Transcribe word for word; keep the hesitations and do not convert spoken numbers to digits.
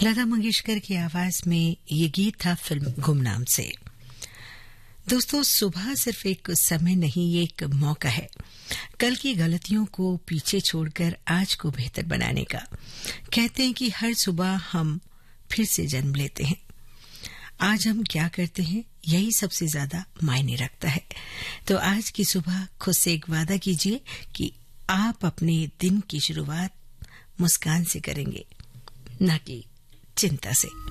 लता मंगेशकर की आवाज में ये गीत था फिल्म गुमनाम से। दोस्तों, सुबह सिर्फ एक समय नहीं, ये एक मौका है कल की गलतियों को पीछे छोड़कर आज को बेहतर बनाने का। कहते हैं कि हर सुबह हम फिर से जन्म लेते हैं। आज हम क्या करते हैं यही सबसे ज्यादा मायने रखता है। तो आज की सुबह खुद से एक वादा कीजिए कि आप अपने दिन की शुरुआत मुस्कान से करेंगे, न कि चिंता से।